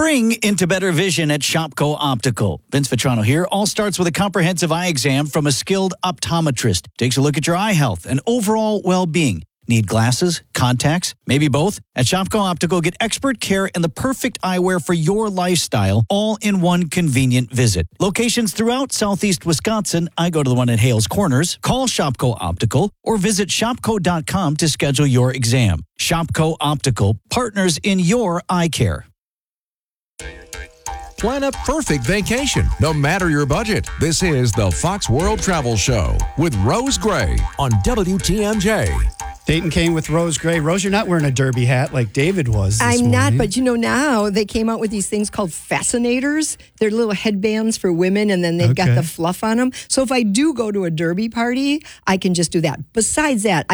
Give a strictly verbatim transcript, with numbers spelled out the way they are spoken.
Spring into better vision at Shopko Optical. Vince Vitrano here. All starts with a comprehensive eye exam from a skilled optometrist. Takes a look at your eye health and overall well-being. Need glasses, contacts, maybe both? At Shopko Optical, get expert care and the perfect eyewear for your lifestyle, all in one convenient visit. Locations throughout southeast Wisconsin. I go to the one at Hales Corners. Call Shopko Optical or visit shopko dot com to schedule your exam. Shopko Optical, partners in your eye care. Plan a perfect vacation, no matter your budget. This is the Fox World Travel Show with Rose Gray on W T M J. Dayton Kane with Rose Gray. Rose, you're not wearing a derby hat like David was this I'm morning. not, but you know, now they came out with these things called fascinators. They're little headbands for women, and then they've Okay. got the fluff on them. So if I do go to a derby party, I can just do that. Besides that,